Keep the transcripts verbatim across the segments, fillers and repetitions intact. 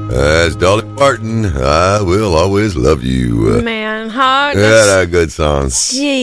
That's Dolly Parton. I will always love you. Man, huh? Yeah, good songs.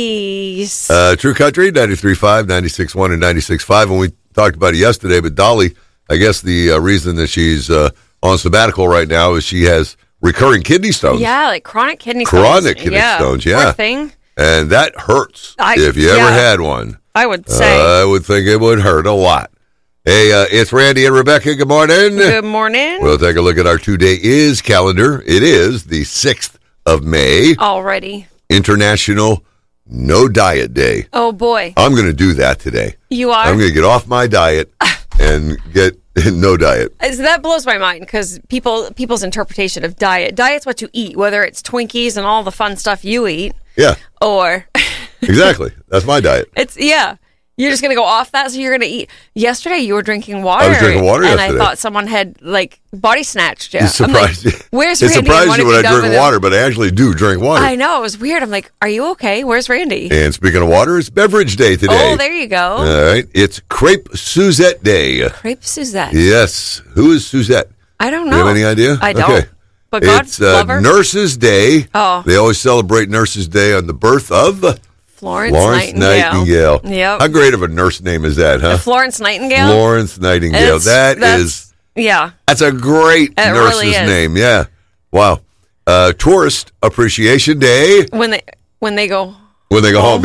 Jeez. Uh, True Country, ninety-three point five, ninety-six point one, and ninety-six point five. And we talked about it yesterday, but Dolly, I guess the uh, reason that she's uh, on sabbatical right now is she has recurring kidney stones. Yeah, like chronic kidney stones. Chronic kidney yeah. stones, yeah. Poor thing. And that hurts I, if you yeah, ever had one. I would say. Uh, I would think it would hurt a lot. Hey, uh, it's Randy and Rebecca. Good morning. Good morning. We'll take a look at our two-day is calendar. It is the sixth of May. Already. International No Diet Day. Oh, boy. I'm going to do that today. You are? I'm going to get off my diet and get no diet. So that blows my mind because people people's interpretation of diet. Diet's what you eat, whether it's Twinkies and all the fun stuff you eat. Yeah. Or. Exactly. That's my diet. It's, yeah. You're just going to go off that, so you're going to eat. Yesterday, you were drinking water. I was drinking water and yesterday. I thought someone had, like, body snatched you. It's surprised I'm like, Where's it Randy? surprised you when I done drink water, but I actually do drink water. I know. It was weird. I'm like, are you okay? Where's Randy? And speaking of water, it's beverage day today. Oh, there you go. All right. It's Crepe Suzette Day. Crepe Suzette. Yes. Who is Suzette? I don't know. Do you have any idea? I don't. Okay. But God it's uh, love her. Nurses Day. Oh. They always celebrate Nurses Day on the birth of Florence, Florence Nightingale. Nightingale. Yep. How great of a nurse name is that, huh? Florence Nightingale? Florence Nightingale. It's, That that's, is, yeah. that's a great It nurse's really is. name. Yeah. Wow. Uh, Tourist Appreciation Day. When they when they go, When they go home,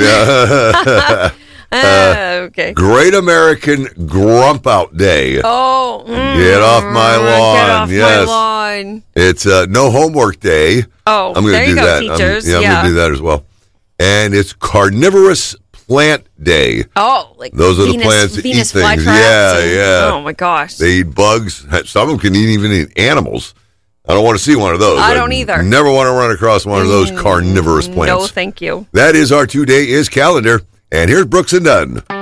yeah. uh, okay. Great American Grump Out Day. Oh, mm, Get off my lawn. Get off Yes. my lawn. It's uh, No Homework Day. Oh, I'm going there to do you go, that. teachers. I'm, yeah, I'm Yeah. going to do that as well. And it's Carnivorous Plant Day. Oh, like Those are the Venus, plants that Venus eat things. flytraps Yeah, and- yeah. Oh my gosh. They eat bugs. Some of them can eat, even eat animals. I don't want to see one of those. I don't either. Never want to run across one of those carnivorous plants. No, thank you. That is our two-day is calendar. And here's Brooks and Dunn.